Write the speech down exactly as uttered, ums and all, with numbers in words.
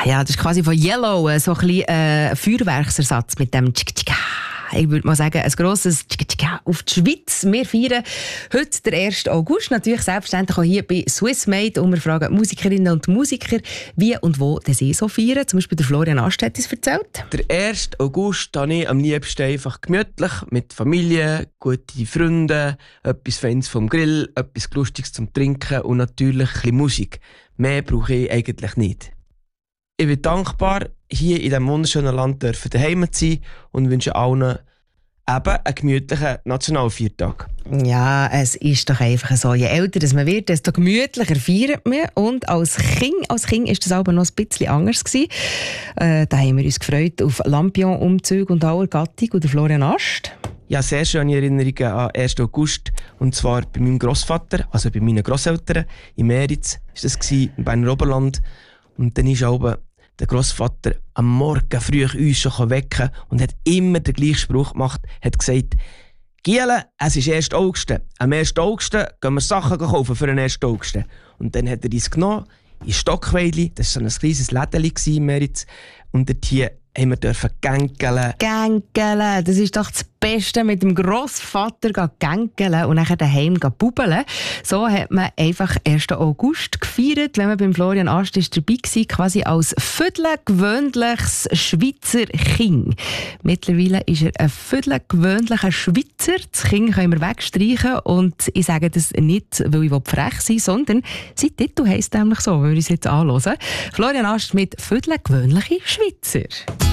Ja, das ist quasi von Yellow so ein bisschen äh, Feuerwerksersatz mit dem Tschik-Tschika. Ich würde mal sagen, ein grosses Tschika auf die Schweiz. Wir feiern heute den ersten August. Natürlich selbstverständlich auch hier bei Swissmade. Und wir fragen Musikerinnen und Musiker, wie und wo sie so feiern. Zum Beispiel der Florian Ast hat uns erzählt. Der ersten August habe ich am liebsten einfach gemütlich mit Familie, gute Freunde, etwas Feines vom Grill, etwas Lustiges zum Trinken und natürlich ein bisschen Musik. Mehr brauche ich eigentlich nicht. Ich bin dankbar, hier in diesem wunderschönen Land dürfen daheim zu sein und wünsche allen eben einen gemütlichen Nationalviertag. Ja, es ist doch einfach so. Je älter man wird, desto gemütlicher feiert man. Und als Kind, als kind ist das aber noch ein bisschen anders gewesen. Äh, da haben wir uns gefreut auf Lampion-Umzüge und aller Gattung und Florian Ast. Ja, sehr schöne Erinnerungen an ersten August. Und zwar bei meinem Grossvater, also bei meinen Grosseltern in Meritz, war das gewesen, im Berner Oberland. Und dann ist auch der Grossvater am Morgen früh uns schon wecken und hat immer den gleichen Spruch gemacht, hat gesagt, Giele, es ist erster August. Am ersten August gehen wir Sachen kaufen für den ersten August. Und dann hat er uns genommen, in Stockweidli, das war so ein kleines Lädeli in Meritz, und dort hier haben wir dürfen gänkeln. Gänkeln, das ist doch das Beste, mit dem Grossvater gänkeln und nachher daheim bubeln. So hat man einfach ersten August gefeiert, wenn man beim Florian Ast ist dabei war, quasi als viertelgewöhnliches Schweizer Kind. Mittlerweile ist er ein viertelgewöhnlicher Schweizer. Das Kind können wir wegstreichen und ich sage das nicht, weil ich frech sein will, sondern sein Titel heisst nämlich so, wenn wir uns jetzt anhören. Florian Ast mit viertelgewöhnliche Schweizer.